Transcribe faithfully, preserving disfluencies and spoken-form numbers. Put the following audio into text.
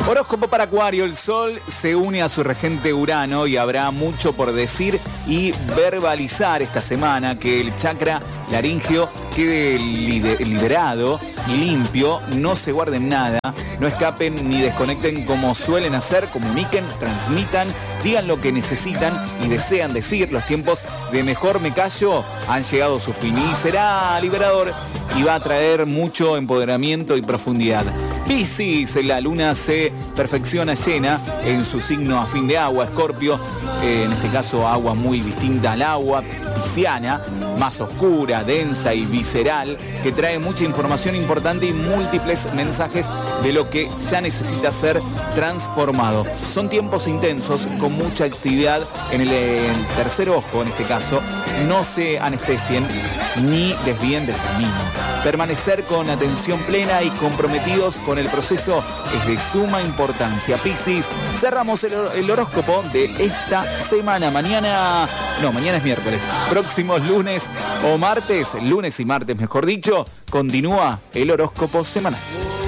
Horóscopo para Acuario. El Sol se une a su regente Urano y habrá mucho por decir y verbalizar esta semana. Que el chakra laríngeo quede liberado y limpio, no se guarden nada, no escapen ni desconecten como suelen hacer, comuniquen, transmitan, digan lo que necesitan y desean decir. Los tiempos de mejor me callo han llegado a su fin y será liberador y va a traer mucho empoderamiento y profundidad. Piscis, la luna se perfecciona llena en su signo afín de agua, Escorpio, eh, en este caso agua muy distinta al agua pisciana, más oscura, densa y visceral, que trae mucha información importante y múltiples mensajes de lo que ya necesita ser transformado. Son tiempos intensos con mucha actividad en el, en el tercer ojo, en este caso. No se anestesien ni desvíen del camino. Permanecer con atención plena y comprometidos con el proceso es de suma importancia. Piscis, cerramos el, el horóscopo de esta semana. Mañana, no, mañana es miércoles. Próximos lunes o martes, lunes y martes mejor dicho, continúa el horóscopo semanal.